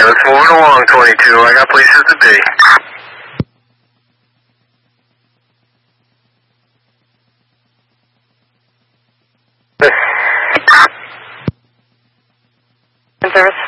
let's move it along, 22. I got places to be. Service